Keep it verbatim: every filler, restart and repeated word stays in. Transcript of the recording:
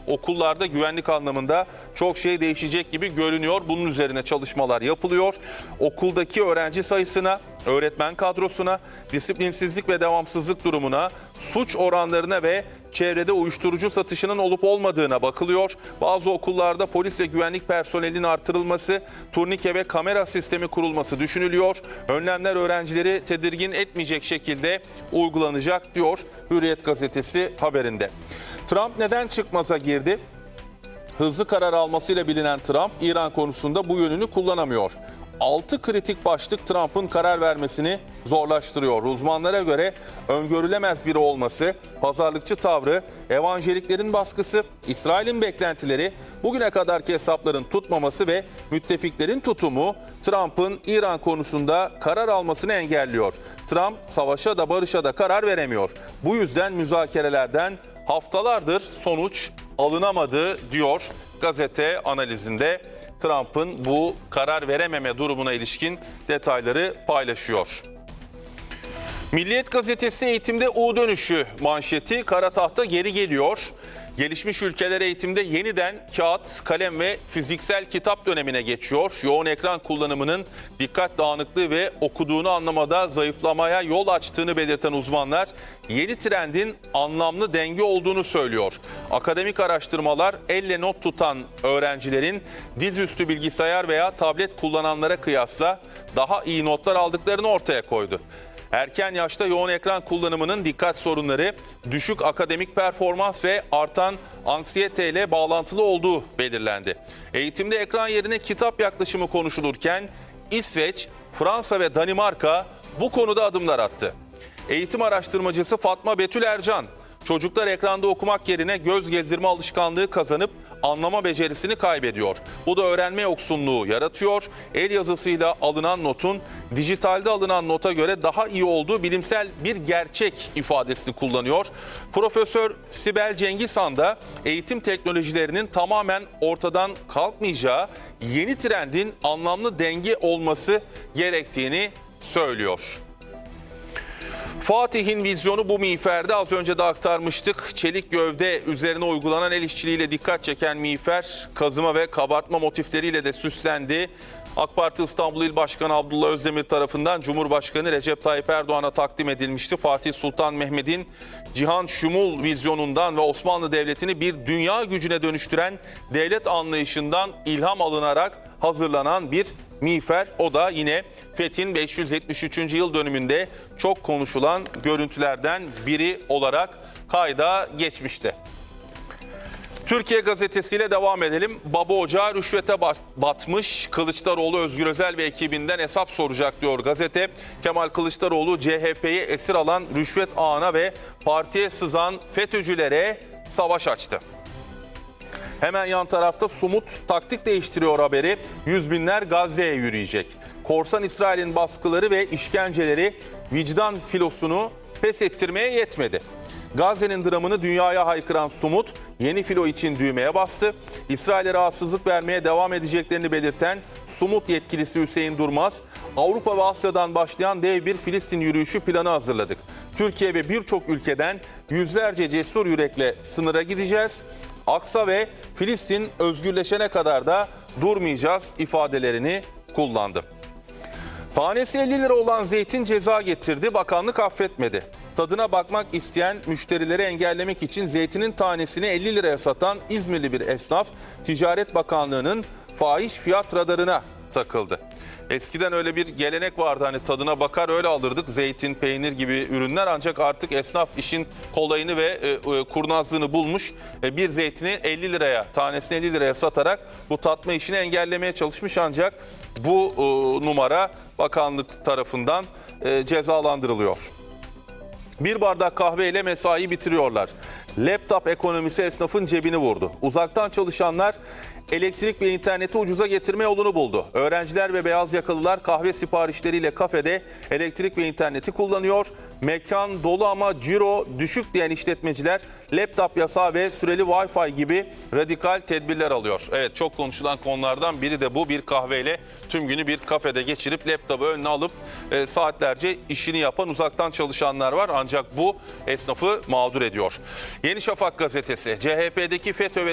okullarda güvenlik anlamında çok şey değişecek gibi görünüyor. Bunun üzerine çalışmalar yapılıyor. Okuldaki öğrenci sayısına, öğretmen kadrosuna, disiplinsizlik ve devamsızlık durumuna, suç oranlarına ve çevrede uyuşturucu satışının olup olmadığına bakılıyor. Bazı okullarda polis ve güvenlik personelinin artırılması, turnike ve kamera sistemi kurulması düşünülüyor. Önlemler öğrencileri tedirgin etmeyecek şekilde uygulanacak diyor Hürriyet gazetesi haberinde. Trump neden çıkmaza girdi? Hızlı karar almasıyla bilinen Trump, İran konusunda bu yönünü kullanamıyor. altı kritik başlık Trump'ın karar vermesini zorlaştırıyor. Uzmanlara göre öngörülemez biri olması, pazarlıkçı tavrı, evangeliklerin baskısı, İsrail'in beklentileri, bugüne kadarki hesapların tutmaması ve müttefiklerin tutumu Trump'ın İran konusunda karar almasını engelliyor. Trump savaşa da barışa da karar veremiyor. Bu yüzden müzakerelerden haftalardır sonuç alınamadı diyor gazete analizinde. Trump'ın bu karar verememe durumuna ilişkin detayları paylaşıyor. Milliyet gazetesi eğitimde U dönüşü manşeti, kara tahta geri geliyor. Gelişmiş ülkeler eğitimde yeniden kağıt, kalem ve fiziksel kitap dönemine geçiyor. Yoğun ekran kullanımının dikkat dağınıklığı ve okuduğunu anlamada zayıflamaya yol açtığını belirten uzmanlar yeni trendin anlamlı denge olduğunu söylüyor. Akademik araştırmalar elle not tutan öğrencilerin dizüstü bilgisayar veya tablet kullananlara kıyasla daha iyi notlar aldıklarını ortaya koydu. Erken yaşta yoğun ekran kullanımının dikkat sorunları, düşük akademik performans ve artan anksiyeteyle bağlantılı olduğu belirlendi. Eğitimde ekran yerine kitap yaklaşımı konuşulurken İsveç, Fransa ve Danimarka bu konuda adımlar attı. Eğitim araştırmacısı Fatma Betül Ercan, çocuklar ekranda okumak yerine göz gezdirme alışkanlığı kazanıp anlama becerisini kaybediyor. Bu da öğrenme yoksunluğu yaratıyor. El yazısıyla alınan notun dijitalde alınan nota göre daha iyi olduğu bilimsel bir gerçek ifadesini kullanıyor. Profesör Sibel Cengizhan da eğitim teknolojilerinin tamamen ortadan kalkmayacağı, yeni trendin anlamlı denge olması gerektiğini söylüyor. Fatih'in vizyonu bu miğferde, az önce de aktarmıştık. Çelik gövde üzerine uygulanan el işçiliğiyle dikkat çeken miğfer kazıma ve kabartma motifleriyle de süslendi. AK Parti İstanbul İl Başkanı Abdullah Özdemir tarafından Cumhurbaşkanı Recep Tayyip Erdoğan'a takdim edilmişti. Fatih Sultan Mehmet'in cihan şumul vizyonundan ve Osmanlı Devleti'ni bir dünya gücüne dönüştüren devlet anlayışından ilham alınarak hazırlanan bir miğfer. O da yine Fethi'nin beş yüz yetmiş üçüncü yıl dönümünde çok konuşulan görüntülerden biri olarak kayda geçmişti. Türkiye gazetesiyle devam edelim. Baba ocağı rüşvete batmış. Kılıçdaroğlu Özgür Özel ve ekibinden hesap soracak diyor gazete. Kemal Kılıçdaroğlu C H P'yi esir alan rüşvet ağına ve partiye sızan FETÖ'cülere savaş açtı. Hemen yan tarafta Sumut taktik değiştiriyor haberi. Yüz binler Gazze'ye yürüyecek. Korsan İsrail'in baskıları ve işkenceleri vicdan filosunu pes ettirmeye yetmedi. Gazze'nin dramını dünyaya haykıran Sumut yeni filo için düğmeye bastı. İsrail'e rahatsızlık vermeye devam edeceklerini belirten Sumut yetkilisi Hüseyin Durmaz, Avrupa ve Asya'dan başlayan dev bir Filistin yürüyüşü planı hazırladık. Türkiye ve birçok ülkeden yüzlerce cesur yürekle sınıra gideceğiz. Aksa ve Filistin özgürleşene kadar da durmayacağız ifadelerini kullandı. Tanesi elli lira olan zeytin ceza getirdi, bakanlık affetmedi. Tadına bakmak isteyen müşterileri engellemek için zeytinin tanesini elli liraya satan İzmirli bir esnaf, Ticaret Bakanlığı'nın fahiş fiyat radarına takıldı. Eskiden öyle bir gelenek vardı, hani tadına bakar öyle alırdık zeytin, peynir gibi ürünler, ancak artık esnaf işin kolayını ve e, e, kurnazlığını bulmuş. E, bir zeytini elli liraya, tanesini elli liraya satarak bu tatma işini engellemeye çalışmış, ancak bu e, numara bakanlık tarafından e, cezalandırılıyor. Bir bardak kahveyle mesai bitiriyorlar. Laptop ekonomisi esnafın cebini vurdu. Uzaktan çalışanlar elektrik ve interneti ucuza getirme yolunu buldu. Öğrenciler ve beyaz yakalılar kahve siparişleriyle kafede elektrik ve interneti kullanıyor. Mekan dolu ama ciro düşük diyen işletmeciler laptop yasağı ve süreli Wi-Fi gibi radikal tedbirler alıyor. Evet, çok konuşulan konulardan biri de bu. Bir kahveyle tüm günü bir kafede geçirip laptopu önüne alıp e, saatlerce işini yapan uzaktan çalışanlar var. Ancak bu esnafı mağdur ediyor. Yeni Şafak gazetesi, C H P'deki FETÖ ve